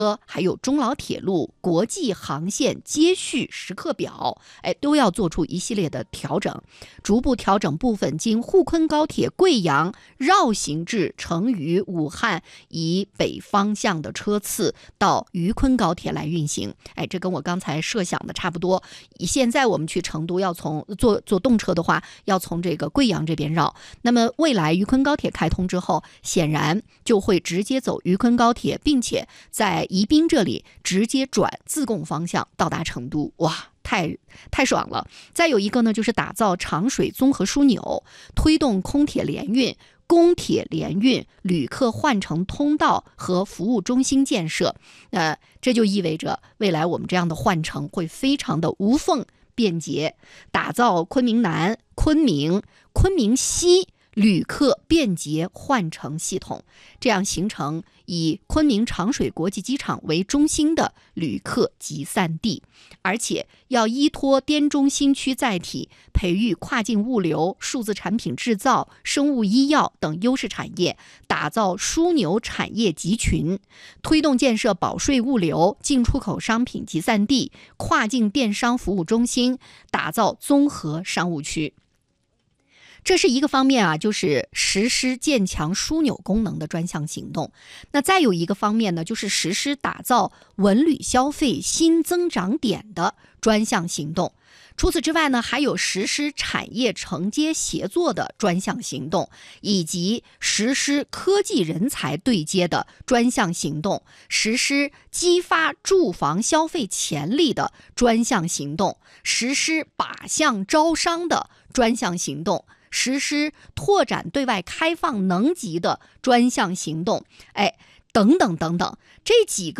还有中老铁路国际航线接续时刻表，都要做出一系列的调整，逐步调整部分经沪昆高铁贵阳绕行至成渝、武汉以北方向的车次到渝昆高铁来运行。这跟我刚才设想的差不多。现在我们去成都要从坐动车的话，要从这个贵阳这边绕。那么未来渝昆高铁开通之后，显然就会直接走渝昆高铁，并且在宜宾这里直接转自贡方向到达成都。哇，太爽了！再有一个呢，就是打造长水综合枢纽，推动空铁联运、公铁联运、旅客换乘通道和服务中心建设。这就意味着未来我们这样的换乘会非常的无缝便捷，打造昆明南、昆明西旅客便捷换乘系统，这样形成以昆明长水国际机场为中心的旅客集散地。而且要依托滇中新区载体，培育跨境物流、数字产品制造、生物医药等优势产业，打造枢纽产业集群，推动建设保税物流、进出口商品集散地、跨境电商服务中心，打造综合商务区。这是一个方面啊，就是实施建强枢纽功能的专项行动。那再有一个方面呢，就是实施打造文旅消费新增长点的专项行动。除此之外呢，还有实施产业承接协作的专项行动，以及实施科技人才对接的专项行动，实施激发住房消费潜力的专项行动，实施靶向招商的专项行动，实施拓展对外开放能级的专项行动，等等等等，这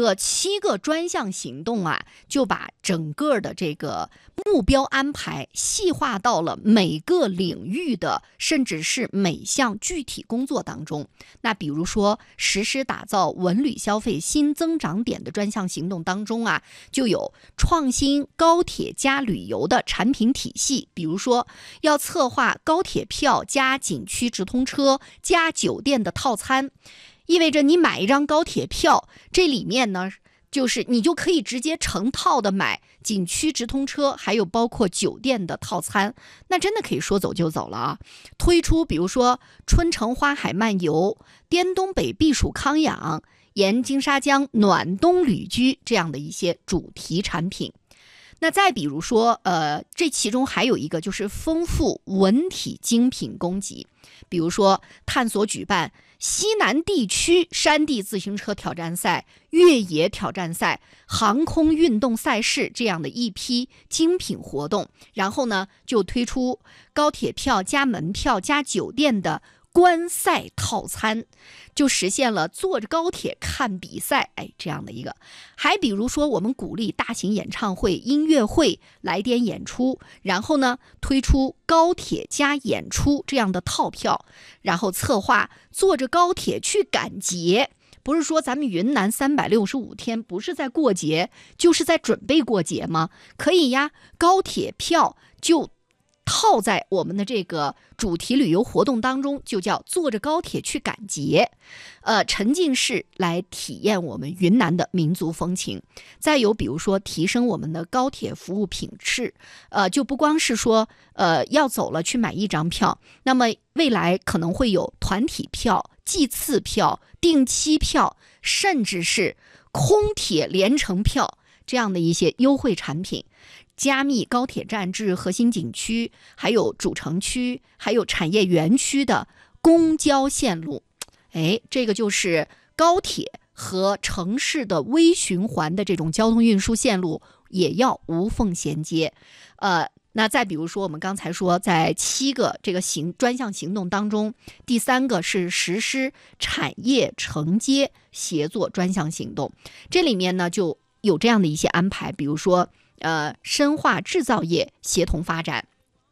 7个专项行动啊，就把整个的这个目标安排细化到了每个领域的，甚至是每项具体工作当中。那比如说，实施打造文旅消费新增长点的专项行动当中啊，就有创新高铁加旅游的产品体系，比如说要策划高铁票加景区直通车加酒店的套餐。意味着你买一张高铁票，这里面呢，就是你就可以直接成套的买景区直通车，还有包括酒店的套餐，那真的可以说走就走了啊！推出比如说春城花海漫游、滇东北避暑康养、沿金沙江暖冬旅居这样的一些主题产品。那再比如说，这其中还有一个就是丰富文体精品供给，比如说探索举办西南地区山地自行车挑战赛、越野挑战赛、航空运动赛事这样的一批精品活动，然后呢，就推出高铁票加门票加酒店的观赛套餐，就实现了坐着高铁看比赛，这样的一个。还比如说，我们鼓励大型演唱会、音乐会来点演出，然后呢，推出高铁加演出这样的套票，然后策划坐着高铁去赶节。不是说咱们云南365天不是在过节，就是在准备过节吗？可以呀，高铁票就套在我们的这个主题旅游活动当中，就叫坐着高铁去赶节，沉浸式来体验我们云南的民族风情。再有比如说提升我们的高铁服务品质，就不光是说要走了去买一张票，那么未来可能会有团体票、计次票、定期票，甚至是空铁联程票这样的一些优惠产品。加密高铁站至核心景区，还有主城区，还有产业园区的公交线路，这个就是高铁和城市的微循环的这种交通运输线路也要无缝衔接。那再比如说，我们刚才说在7个这个专项行动当中，第3个是实施产业承接协作专项行动，这里面呢就有这样的一些安排，比如说深化制造业协同发展，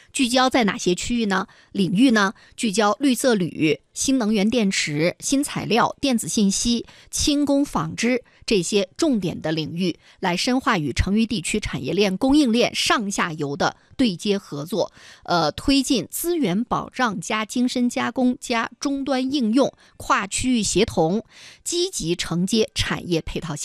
聚焦在哪些区域呢？领域呢？聚焦绿色铝、新能源电池、新材料、电子信息、轻工纺织这些重点的领域，来深化与成渝地区产业链、供应链上下游的对接合作，推进资源保障加精深加工加终端应用跨区域协同，积极承接产业配套项目。